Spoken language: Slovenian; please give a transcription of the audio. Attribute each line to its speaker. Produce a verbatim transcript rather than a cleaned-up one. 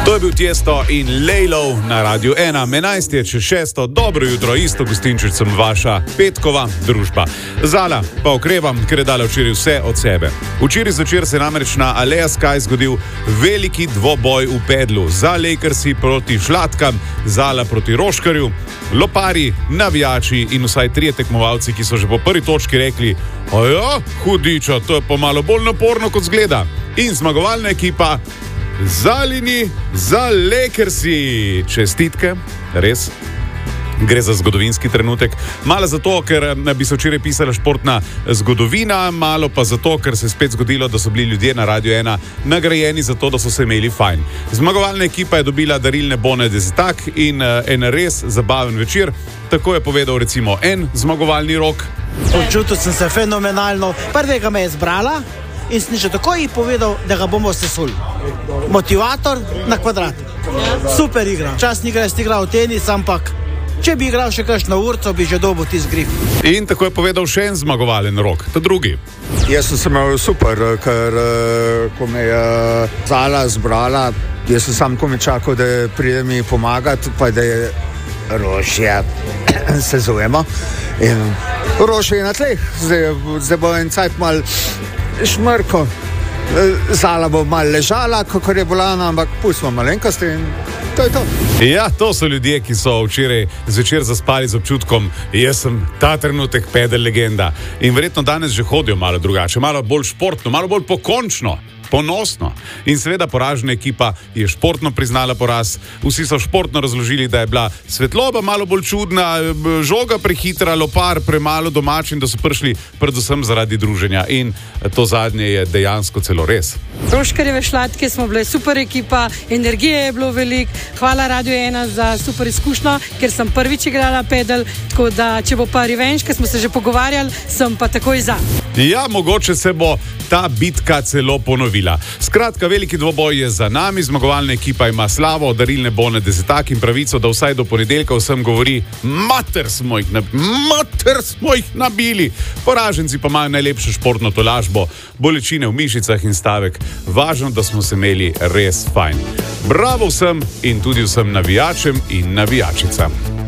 Speaker 1: To je bil Tiesto in Lejlov na Radiu ena. enajst je čez šesto. Dobro jutro, isto gostinčič sem vaša petkova družba. Zala pa okrevam, ker je dala včeraj vse od sebe. Včeraj zvečer se je namreč na Aleja Sky zgodil veliki dvoboj v pedlu. Za Lakersi proti Šlatkam, Zala proti Roškarju, lopari, navijači in vsaj trije tekmovalci, ki so že po prvi točki rekli: "Aja, hudiča, to je pa malo bolj naporno, kot zgleda." In zmagovalna ekipa Zalini za Lakersi. Čestitke, res. Gre za zgodovinski trenutek. Malo zato, ker bi se včeraj pisala športna zgodovina, malo pa zato, ker se je spet zgodilo, da so bili ljudje na Radiu ena nagrajeni za to, da so se imeli fajn. Zmagovalna ekipa je dobila darilne bone desetak in en res zabaven večer. Tako je povedal recimo en zmagovalni Rok.
Speaker 2: Počutil sem se fenomenalno. Prvega me je zbrala in sem že takoj povedal, da ga bomo sesuli. Motivator na kvadrat. Super igra. Čas ni igra, igral tenis, ampak če bi igral še kakšno urco, bi že dobil ti zgrif.
Speaker 1: In tako je povedal še en zmagovalen Rok, ta drugi.
Speaker 3: Jaz sem se imel super, ker ko me je Zala zbrala, jaz sem sam komi čakal, da pride mi pomagati, pa da je Rošja, se zovemo. In Rošja je na tleh, zdaj, zdaj bo en cajt mal šmrko. Zala bo mal ležala, kakor je bolana, ampak pustimo malenkosti in to je to.
Speaker 1: Ja, to so ljudje, ki so včeraj zvečer zaspali z občutkom: jaz sem ta trenutek pedel legenda. In verjetno danes že hodijo malo drugače, malo bolj športno, malo bolj pokončno, ponosno. In seveda poražena ekipa je športno priznala poraz. Vsi so športno razložili, da je bila svetloba malo bolj čudna, žoga prehitra, lopar premalo domač in da so prišli predvsem zaradi druženja. In to zadnje je dejansko celo res.
Speaker 4: Roškarjeve Šlatke smo bile super ekipa, energije je bilo veliko. Hvala Radiu ena za super izkušnjo, ker sem prvič igrala pedal, tako da če bo pa revenge, ker smo se že pogovarjali, sem pa takoj za.
Speaker 1: Ja, mogoče se bo ta bitka celo ponovila. Skratka, veliki dvoboj je za nami, zmagovalna ekipa ima slavo, darilne bone desetak in pravico, da vsaj do ponedeljka vsem govori: mater smo jih, mater smo jih nabili. Poraženci pa imajo najlepšo športno tolažbo, bolečine v mišicah in stavek: važno, da smo se imeli res fajn. Bravo vsem in tudi vsem navijačem in navijačicam.